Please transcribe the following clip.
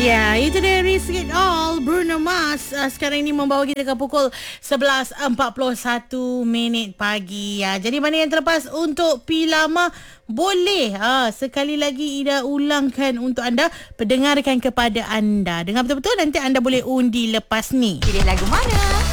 Ya, itu dia Risk It All, Bruno Mars. Sekarang ini membawa kita ke pukul 11.41 pagi. Ya, jadi mana yang terlepas untuk Pilama boleh sekali lagi Ida ulangkan untuk anda, pendengarkan kepada anda. Dengar betul-betul, nanti anda boleh undi lepas ni. Pilih lagu mana?